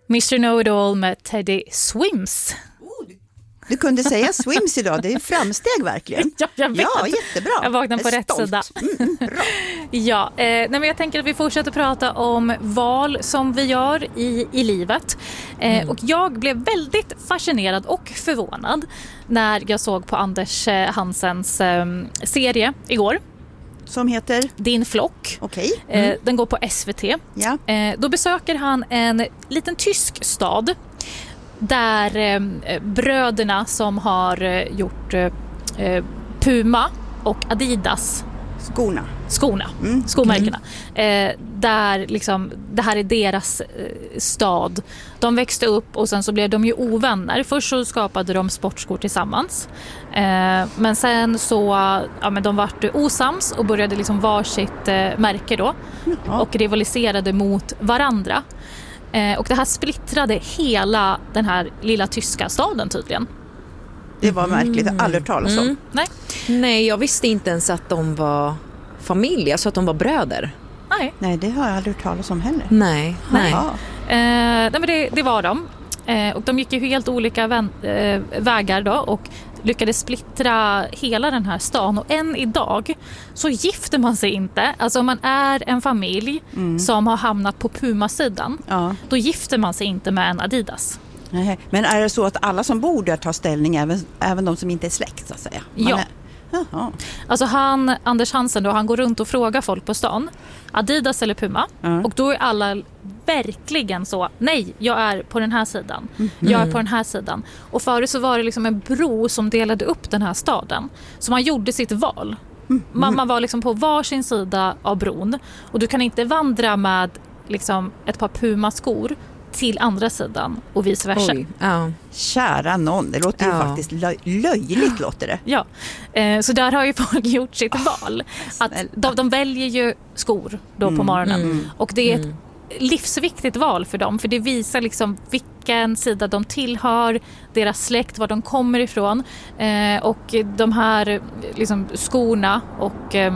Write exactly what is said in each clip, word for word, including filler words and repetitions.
mister Know-It-All med Teddy Swims. Du kunde säga Swims idag, det är framsteg verkligen. Ja, jag vet. Ja, jättebra. Jag vaknade på jag rätt sida. Mm, bra. Ja, eh, nej, men jag tänker att vi fortsätter prata om val som vi gör i, i livet. Eh, mm. Och jag blev väldigt fascinerad och förvånad när jag såg på Anders Hansens eh, serie igår. Som heter? Din flock. Okej. Okay. Mm. Eh, den går på S V T. Ja. Eh, då besöker han en liten tysk stad där eh, bröderna som har eh, gjort eh, Puma och Adidas skorna, skorna mm. skomärkena mm. eh, där liksom det här är deras eh, stad. De växte upp och sen så blev de ju ovänner. Först så skapade de sportskor tillsammans. Eh, men sen så ja men de vart osams och började liksom varsitt eh, märke då mm. och rivaliserade mot varandra. Eh, och det här splittrade hela den här lilla tyska staden tydligen. Det var märkligt, jag har aldrig talat om. Mm. Nej. Nej, jag visste inte ens att de var familj, alltså att de var bröder. Nej. Nej, det har jag aldrig talat om heller. Nej, nej. Eh, nej men det, det var de. Eh, och de gick ju helt olika vän, eh, vägar då och lyckades splittra hela den här stan. Och än idag så gifter man sig inte. Alltså om man är en familj mm. som har hamnat på Puma-sidan, ja. Då gifter man sig inte med en Adidas. Nej. Men är det så att alla som bor där tar ställning, även, även de som inte är släkt så att säga? Man ja. Är... Jaha. Alltså han, Anders Hansen då, han går runt och frågar folk på stan, Adidas eller Puma, mm. och då är alla verkligen så, nej, jag är på den här sidan, mm. jag är på den här sidan. Och förut så var det liksom en bro som delade upp den här staden, så man gjorde sitt val. Mm. Man, man var liksom på varsin sida av bron, och du kan inte vandra med liksom ett par Puma-skor till andra sidan och vice versa. Oj, ja. Kära någon, det låter ju ja. faktiskt löj- löjligt låter det. Ja, eh, så där har ju folk gjort sitt oh, val. Att de, de väljer ju skor då mm, på morgonen mm, och det är ett mm. livsviktigt val för dem, för det visar liksom vilken sida de tillhör, deras släkt, var de kommer ifrån, eh, och de här liksom skorna och eh,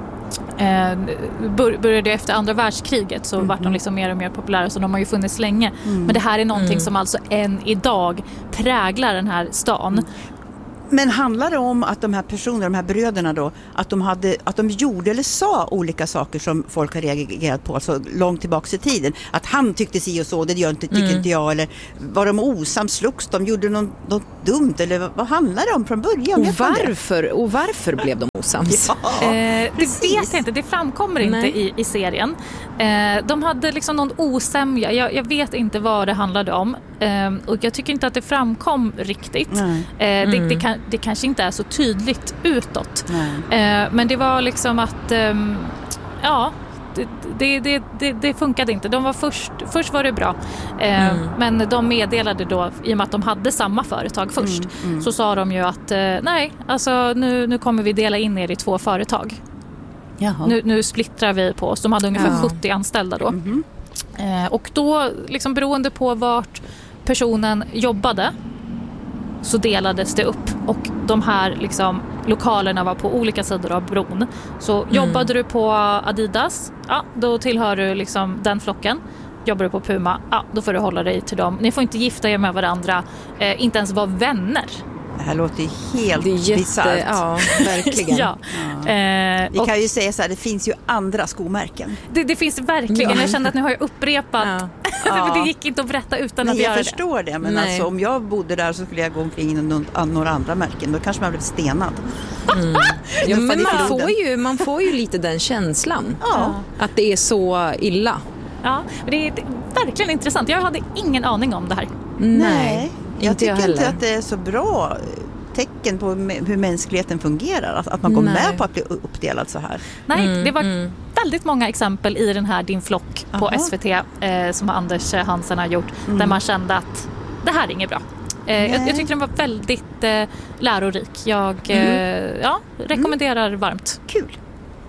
Eh, började efter andra världskriget så mm. var de liksom mer och mer populära, så de har ju funnits länge. Mm. Men det här är någonting mm. som alltså än idag präglar den här stan. Mm. Men handlar det om att de här personerna, de här bröderna då, att de, hade, att de gjorde eller sa olika saker som folk har reagerat på så långt tillbaka i tiden? Att han tyckte si och så, det gör inte, tycker mm. inte jag, eller var de osams, slogs de, gjorde något, något dumt, eller vad, vad handlar det om från början? Och varför, och varför blev de osams? Ja, eh, det vet jag inte, det framkommer inte i, i serien. Eh, de hade liksom någon osämja, jag, jag vet inte vad det handlade om, eh, och jag tycker inte att det framkom riktigt. Mm. Eh, det, det, kan, det kanske inte är så tydligt utåt. Eh, men det var liksom att eh, ja, det, det, det, det, det funkade inte. De var först, först var det bra. Eh, mm. Men de meddelade då, i och med att de hade samma företag först, mm, mm. så sa de ju att eh, nej, alltså nu, nu kommer vi dela in er i två företag. Nu, nu splittrar vi på oss. De hade ungefär ja. sjuttio anställda då. Mm-hmm. Eh, och då, liksom beroende på vart personen jobbade, så delades det upp. Och de här liksom, lokalerna var på olika sidor av bron. Så mm. jobbade du på Adidas, ja, då tillhör du liksom den flocken. Jobbar du på Puma, ja, då får du hålla dig till dem. Ni får inte gifta er med varandra, eh, inte ens vara vänner. Det här låter helt bisarrt. Ja, verkligen. ja. Ja. Eh, Vi kan ju säga så här, det finns ju andra skomärken. Det, det finns verkligen. Ja. Jag kände att nu har jag upprepat. Ja. Ja. Det gick inte att berätta utan Nej, att göra det. Jag förstår det, men alltså, om jag bodde där så skulle jag gå omkring i några andra märken. Då kanske man blev stenad. Mm. Ja, men man får, ju, man får ju lite den känslan. Ja. Att det är så illa. Ja, men det är, det är verkligen intressant. Jag hade ingen aning om det här. Nej. Jag inte tycker jag inte att det är så bra tecken på hur mänskligheten fungerar, att, att man går Nej. med på att bli uppdelad så här. Nej, mm, det var mm. väldigt många exempel i den här Din flock på Aha. S V T eh, som Anders Hansen har gjort, mm. där man kände att det här är inget bra. Eh, jag, jag tyckte den var väldigt eh, lärorik. Jag mm. eh, ja, rekommenderar mm. varmt. Kul!